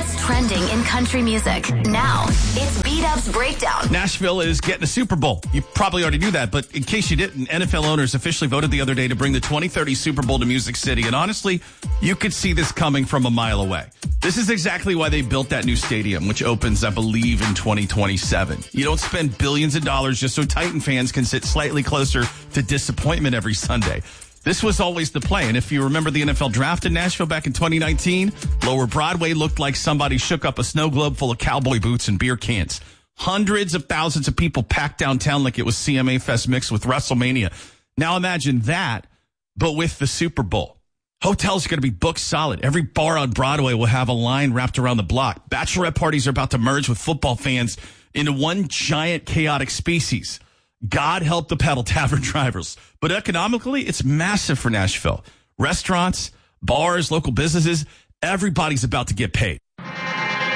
what's trending in country music. Now, it's B-Dub's Breakdown. Nashville is getting a Super Bowl. You probably already knew that, but in case you didn't, NFL owners officially voted the other day to bring the 2030 Super Bowl to Music City. And honestly, you could see this coming from a mile away. This is exactly why they built that new stadium, which opens, I believe, in 2027. You don't spend billions of dollars just so Titan fans can sit slightly closer to disappointment every Sunday. This was always the play. And if you remember the NFL draft in Nashville back in 2019, Lower Broadway looked like somebody shook up a snow globe full of cowboy boots and beer cans. Hundreds of thousands of people packed downtown like it was CMA Fest mixed with WrestleMania. Now imagine that, but with the Super Bowl. Hotels are going to be booked solid. Every bar on Broadway will have a line wrapped around the block. Bachelorette parties are about to merge with football fans into one giant chaotic species. God help the pedal tavern drivers. But economically, it's massive for Nashville. Restaurants, bars, local businesses, everybody's about to get paid.